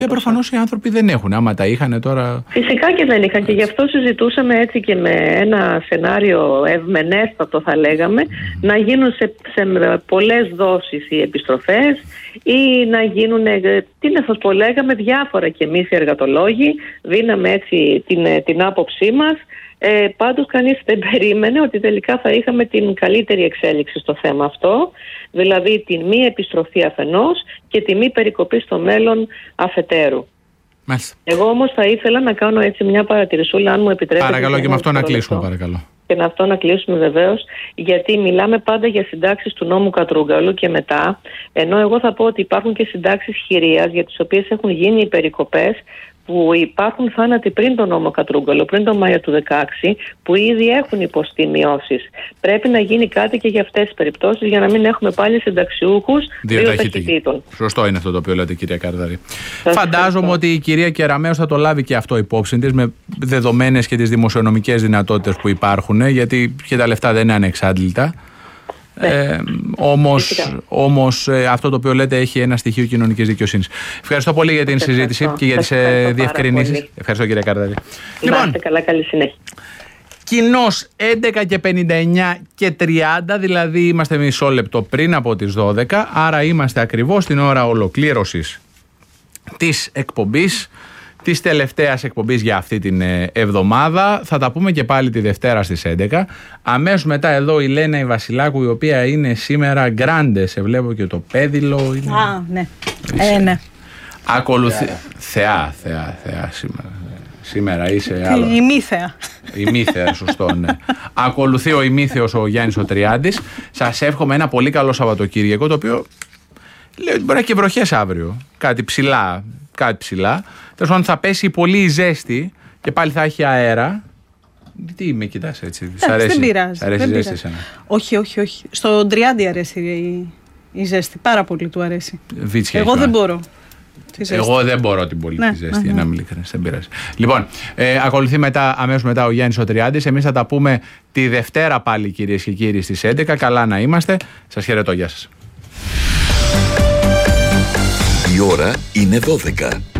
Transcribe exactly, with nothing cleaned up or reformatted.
Ε, προφανώς οι άνθρωποι δεν έχουν. Άμα τα είχαν τώρα. Φυσικά και δεν είχαν. Και γι' αυτό συζητούσαμε έτσι και με ένα σενάριο ευμενέστατο, θα λέγαμε, mm. να γίνουν σε, σε πολλές δόσεις οι επιστροφές ή να γίνουν, τι να σας πω, λέγαμε διάφορα κι εμείς οι εργατολόγοι. Δίναμε έτσι την, την άποψή μας. Ε, πάντως κανείς δεν περίμενε ότι τελικά θα είχαμε την καλύτερη εξέλιξη στο θέμα αυτό, δηλαδή την μη επιστροφή αφενός και τη μη περικοπή στο μέλλον αφετέρου. Μάλιστα. Εγώ όμως θα ήθελα να κάνω έτσι μια παρατηρησούλα, αν μου επιτρέπετε. Παρακαλώ, και με αυτό να κλείσουμε, παρακαλώ. Και με αυτό να κλείσουμε βεβαίως, γιατί μιλάμε πάντα για συντάξεις του νόμου Κατρούγκαλου και μετά, ενώ εγώ θα πω ότι υπάρχουν και συντάξεις χειρίας για τις οποίες έχουν γίνει οι περικοπές, που υπάρχουν θάνατοι πριν τον νόμο Κατρούγκαλο, πριν τον Μάιο του δεκαέξι, που ήδη έχουν υποστεί μειώσεις. Πρέπει να γίνει κάτι και για αυτές τις περιπτώσεις, για να μην έχουμε πάλι συνταξιούχους δύο ταχυτήτων. Σωστό είναι αυτό το οποίο λέτε, κυρία Καρδαρή. Φαντάζομαι ευχαριστώ. Ότι η κυρία Κεραμέως θα το λάβει και αυτό υπόψη της, με δεδομένες και τις δημοσιονομικές δυνατότητες που υπάρχουν, γιατί και τα λεφτά δεν είναι ανεξάντλητα. Ε, όμως όμως ε, αυτό το οποίο λέτε έχει ένα στοιχείο κοινωνικής δικαιοσύνης. Ευχαριστώ πολύ για την ευχαριστώ. συζήτηση και για τις ε, διευκρινήσεις. Ευχαριστώ, κύριε Καρδαρή. Λοιπόν, καλά, καλή συνέχεια. Κοινώς έντεκα και πενήντα εννιά και τριάντα, δηλαδή είμαστε μισό λεπτό πριν από τις δώδεκα, άρα είμαστε ακριβώς την ώρα ολοκλήρωσης της εκπομπής, της τελευταίας εκπομπής για αυτή την εβδομάδα. Θα τα πούμε και πάλι τη Δευτέρα στις έντεκα. Αμέσως μετά εδώ η Λένα η Βασιλάκου, η οποία είναι σήμερα γκράντε. Σε βλέπω και το πέδιλο. Είναι... Α, ναι. Ε, ναι. Ακολουθεί... Θεά, θεά, θεά σήμερα. Σήμερα είσαι άλλο. Ημίθεα. Ημίθεα, σωστό, ναι. Ακολουθεί ο ημίθεος ο Γιάννης ο Τριάντης. Σας εύχομαι ένα πολύ καλό Σαββατοκύριακο, το οποίο λέω ότι μπορεί να έχει και βροχές αύριο. Κάτι ψηλά. Κάτι ψηλά. Τέλος πάντων, θα πέσει πολύ η ζέστη και πάλι θα έχει αέρα. Τι με κοιτάς έτσι, σ' αρέσει? Δεν πειράζει. Σ' αρέσει η ζέστη εσένα? Όχι, όχι, όχι. Στον Τριάντη αρέσει η, η ζέστη. Πάρα πολύ του αρέσει. Βίτσια. Εγώ δεν μπορώ. Εγώ δεν μπορώ την πολύ ναι, ζέστη, για να μην ειλικρινές, δεν πειράζει. Λοιπόν, ε, ακολουθεί μετά, αμέσως μετά ο Γιάννης ο Τριάντης. Εμείς θα τα πούμε τη Δευτέρα πάλι, κυρίες και κύριοι, στις έντεκα. Καλά να είμαστε. Σας χαιρετώ, γεια σας. Η ώρα είναι δώδεκα.